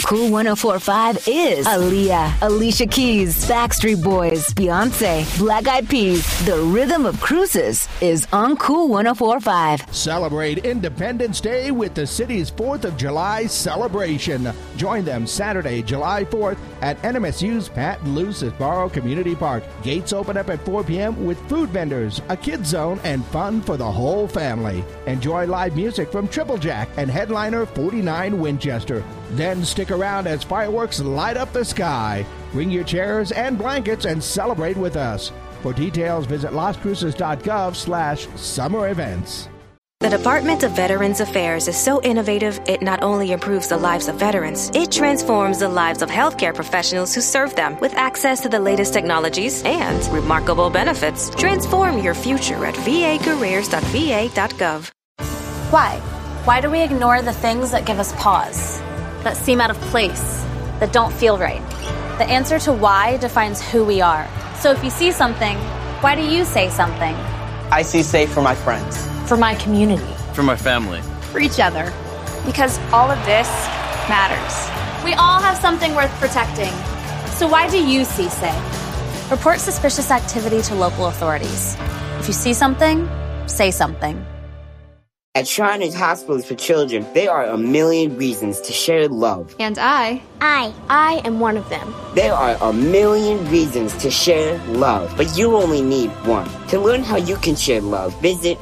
Cool 104.5 is Aaliyah, Alicia Keys, Backstreet Boys, Beyonce, Black Eyed Peas. The rhythm of cruises is on Cool 104.5. Celebrate Independence Day with the city's 4th of July celebration. Join them Saturday, July 4th at NMSU's Pat and Lou Sbarro Community Park. Gates open up at 4 p.m. with food vendors, a kids zone, and fun for the whole family. Enjoy live music from Triple Jack and headliner 49 Winchester. Then stick around as fireworks light up the sky. Bring your chairs and blankets and celebrate with us. For details, visit loscruces.gov/summer events. The Department of Veterans Affairs is so innovative, it not only improves the lives of veterans, it transforms the lives of healthcare professionals who serve them with access to the latest technologies and remarkable benefits. Transform your future at vacareers.va.gov. Why? Why do we ignore the things that give us pause, that seem out of place, that don't feel right? The answer to why defines who we are. So if you see something, why do you say something? I see safe for my friends. For my community. For my family. For each other. Because all of this matters. We all have something worth protecting. So why do you see safe? Report suspicious activity to local authorities. If you see something, say something. At Shriners Hospitals for Children, there are a million reasons to share love. And I am one of them. There are a million reasons to share love, but you only need one. To learn how you can share love, visit